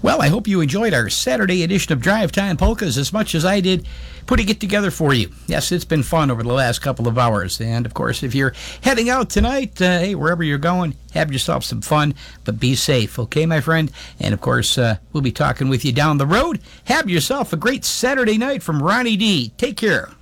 Well, I hope you enjoyed our Saturday edition of Drive Time Polkas as much as I did putting it together for you. Yes, it's been fun over the last couple of hours. And, of course, if you're heading out tonight, hey, wherever you're going, have yourself some fun, but be safe, okay, my friend? And, of course, we'll be talking with you down the road. Have yourself a great Saturday night from Ronnie D. Take care.